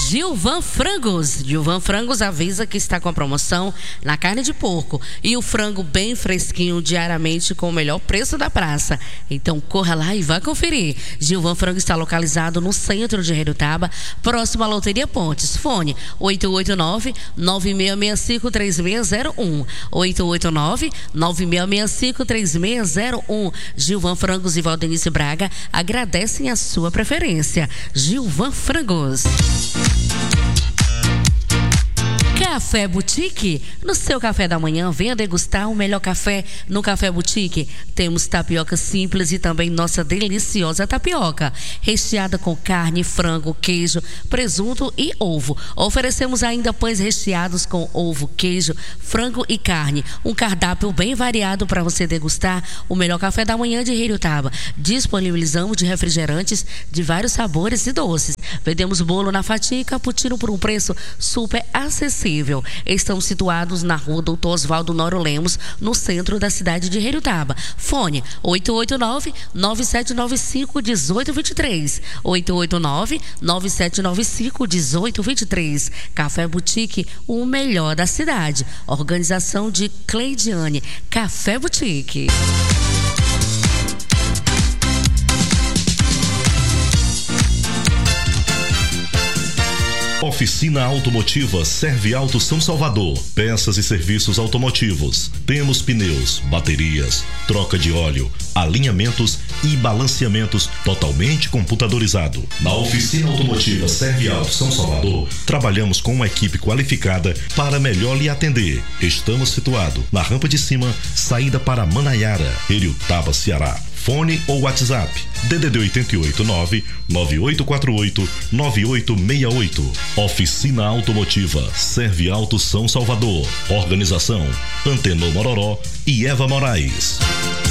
Gilvan Frangos. Gilvan Frangos avisa que está com a promoção na carne de porco e o frango bem fresquinho diariamente com o melhor preço da praça. Então corra lá e vá conferir. Gilvan Frangos está localizado no centro de Heriotaba, próximo à Loteria Pontes. Fone 889-9665-3601. 889-9665-3601. Gilvan Frangos e Valdenice Braga agradecem a sua preferência. Gilvan Frangos. Café Boutique. No seu café da manhã, venha degustar o melhor café no Café Boutique. Temos tapioca simples e também nossa deliciosa tapioca, recheada com carne, frango, queijo, presunto e ovo. Oferecemos ainda pães recheados com ovo, queijo, frango e carne. Um cardápio bem variado para você degustar o melhor café da manhã de Heriotaba. Disponibilizamos de refrigerantes de vários sabores e doces. Vendemos bolo na fatia e cappuccino por um preço super acessível. Estamos situados na rua Doutor Oswaldo Noro Lemos, no centro da cidade de Heriotaba. Fone 889-9795-1823. 889-9795-1823. Café Boutique, o melhor da cidade. Organização de Cleidiane. Café Boutique. Oficina Automotiva Serve Auto São Salvador. Peças e serviços automotivos. Temos pneus, baterias, troca de óleo, alinhamentos e balanceamentos totalmente computadorizado. Na Oficina Automotiva Serve Auto São Salvador, trabalhamos com uma equipe qualificada para melhor lhe atender. Estamos situados na rampa de cima, saída para Manaiara, Heriotaba, Ceará. Fone ou WhatsApp DDD 889-9848-9868. Oficina Automotiva Serve Auto São Salvador. Organização Antenor Mororó e Eva Moraes.